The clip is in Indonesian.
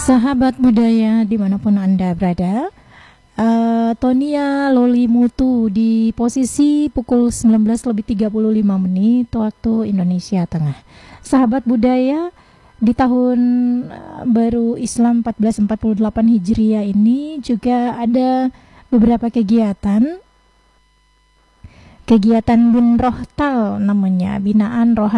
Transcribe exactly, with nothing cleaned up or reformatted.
Sahabat budaya dimanapun Anda berada, uh, Tonia Lolimutu di posisi pukul sembilan belas lebih tiga puluh lima menit waktu Indonesia Tengah. Sahabat budaya, di tahun baru Islam seribu empat ratus empat puluh delapan Hijriah ini juga ada beberapa kegiatan. Kegiatan Bin Rohtal namanya, binaan rohani